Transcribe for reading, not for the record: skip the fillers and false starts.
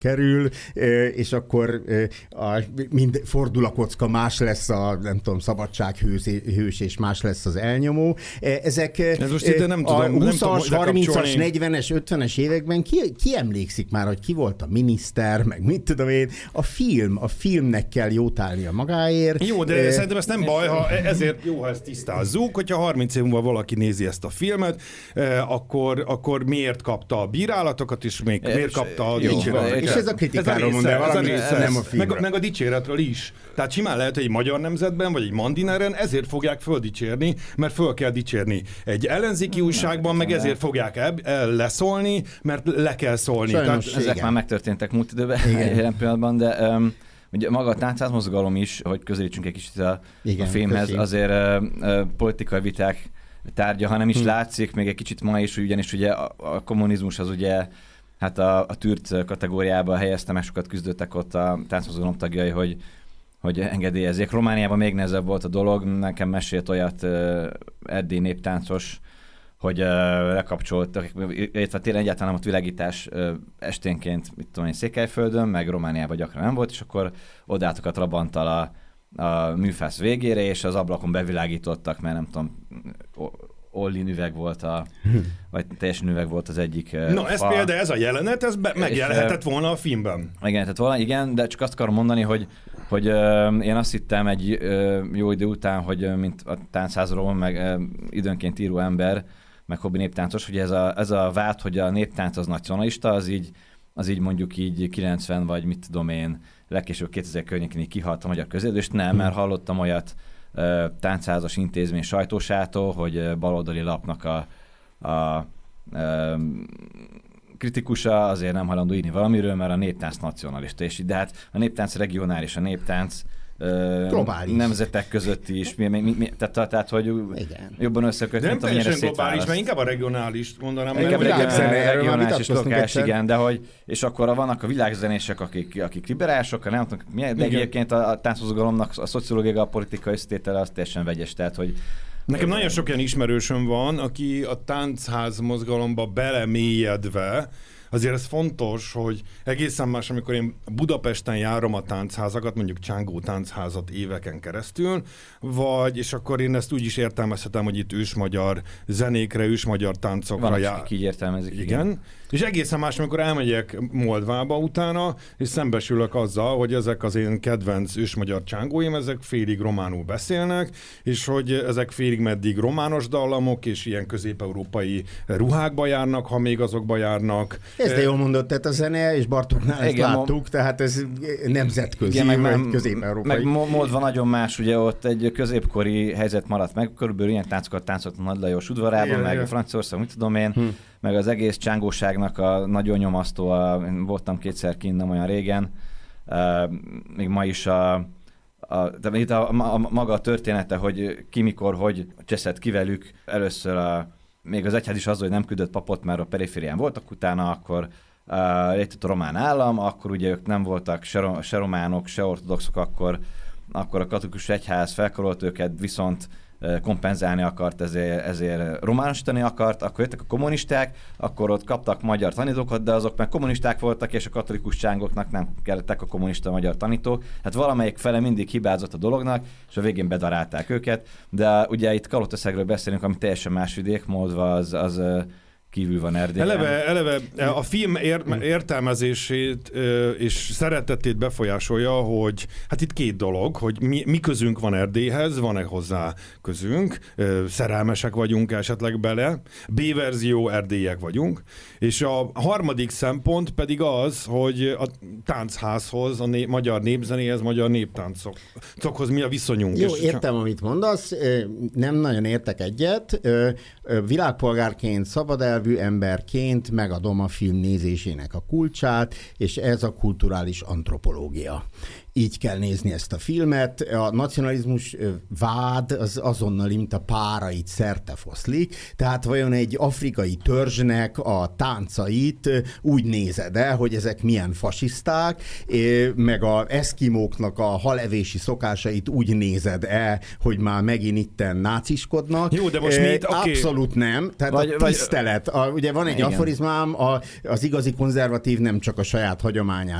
kerül, és akkor fordul a kocka, más lesz a, nem tudom, szabadsághős, és más lesz az elnyomó. Ezek ez most itt nem tudom, a 20-as, 30-as, kapcsolni. 40-es, 50-es években ki emlékszik már, hogy ki volt a miniszter, meg mit tudom én. A filmnek kell jót állnia magáért. Jó, de szerintem ez nem baj, ezért jó, ha ezt tisztázzuk, hogyha 30 év múlva valaki nézi ezt a filmet, akkor miért kapta a bírálatokat, és miért kapta a dicséretet. És ez a kritikáról mond, de valami nem a filmről. Meg a dicséretről is. Tehát simán lehet, hogy egy Magyar Nemzetben, vagy egy Mandineren ezért fogják földicsérni, mert föl kell dicsérni. Egy ellenzéki újságban meg ezért fogják leszólni, mert le kell szólni. Sajnos, tehát, ezek már megtörténtek múlt időben, jelen pillanatban, de ugye maga a táncmozgalom is, hogy közelítsünk egy kicsit a filmhez, azért politikai viták tárgya, ha nem is látszik, még egy kicsit ma is, ugyanis ugye a kommunizmus az ugye hát a tűrt kategóriába helyezte, meg sokat küzdöttek ott a táncmozgalom tagjai, hogy engedélyezzék. Romániában még nehezebb volt a dolog, nekem mesélt olyat erdélyi néptáncos, hogy lekapcsoltak, illetve tényleg egyáltalán nem ott világítás esténként, mit tudom én, Székelyföldön, meg Romániában gyakran nem volt, és akkor odaálltak a Trabanttal a műfász végére, és az ablakon bevilágítottak, mert nem tudom, Ollin üveg volt vagy teljesen üveg volt az egyik Na ez például ez a jelenet, ez megjelenhetett volna a filmben. Megjelenhetett volna, igen, de csak azt akarom mondani, hogy én azt hittem egy jó idő után, hogy mint a táncházról, meg időnként író ember, meg hobbi néptáncos, hogy ez a vád, hogy a néptánc az nacionalista, az így mondjuk így 90 vagy mit tudom én, legkésőbb 2000 környékén kihalt a magyar közélést, nem, mert hallottam olyat táncházas intézmény sajtósától, hogy baloldali lapnak a kritikusa azért nem hajlandó írni valamiről, mert a néptánc nacionalista, és de hát a néptánc regionális, a néptánc nemzetek között is, tehát hogy igen. Jobban összekötni, nem teljesen globális, mert inkább a regionális mondanám. Inkább regionális és lokális, igen, de hogy, és akkor vannak a világzenések, akik liberálisok, nem tudom, de egyébként a táncmozgalomnak a szociológia, a politikai összetétele az teljesen vegyes, tehát hogy nekem nagyon sok ilyen ismerősöm van, aki a táncház mozgalomba belemélyedve, azért ez fontos, hogy egészen más, amikor én Budapesten járom a táncházakat, mondjuk Csángó táncházat éveken keresztül, és akkor én ezt úgy is értelmezhetem, hogy itt ősmagyar zenékre, ősmagyar táncokra jár. Van, így értelmezik. Igen. És egészen más, amikor elmegyek Moldvába utána, és szembesülök azzal, hogy ezek az én kedvenc ősmagyar csángóim, ezek félig románul beszélnek, és hogy ezek félig meddig romános dallamok, és ilyen közép-európai ruhákba járnak, ha még azokba járnak. Ez de jól mondott, tehát a zene, és Bartóknál ezt láttuk, tehát ez nemzetközi, igen, vagy közép-európai. Meg Moldva nagyon más, ugye ott egy középkori helyzet maradt meg, körülbelül ilyen táncokat táncoltak Nagy Lajos udvarában, meg Franciaország, mit tudom én, meg az egész csángóságnak a nagyon nyomasztó, voltam kétszer kint nem olyan régen, még ma is de itt a maga a története, hogy ki mikor, hogy cseszett ki velük, először még az egyház is az, hogy nem küldött papot, mert a periférián voltak, utána akkor létett a román állam, akkor ugye ők nem voltak se románok, se ortodoxok, akkor a katolikus egyház felkarolt őket, viszont kompenzálni akart, ezért románosítani akart, akkor jöttek a kommunisták, akkor ott kaptak magyar tanítókat, de azok meg kommunisták voltak, és a katolikus csángoknak nem kellettek a kommunista magyar tanítók. Hát valamelyik fele mindig hibázott a dolognak, és a végén bedarálták őket, de ugye itt Kalotaszegről beszélünk, ami teljesen más vidék, Moldva az kívül van Erdélyen. Eleve a film értelmezését és szeretetét befolyásolja, hogy hát itt két dolog, hogy mi közünk van Erdélyhez, van-e hozzá közünk, szerelmesek vagyunk esetleg bele, B-verzió erdélyiek vagyunk, és a harmadik szempont pedig az, hogy a táncházhoz, a magyar népzenéhez, magyar néptáncokhoz mi a viszonyunk. Jó, értem, amit mondasz, nem nagyon értek egyet. Világpolgárként, szabadelvű emberként megadom a film nézésének a kulcsát, és ez a kulturális antropológia. így kell nézni ezt a filmet. A nacionalizmus vád az azonnal, mint a párait szerte foszlik, tehát vajon egy afrikai törzsnek a táncait úgy nézed-e, hogy ezek milyen fasiszták, meg a eszkimóknak a halevési szokásait úgy nézed-e, hogy már megint itten náciskodnak. Jó, de most mi itt, Abszolút nem. Tehát a tisztelet. Ugye van egy aforizmám, az igazi konzervatív nem csak a saját hagyományát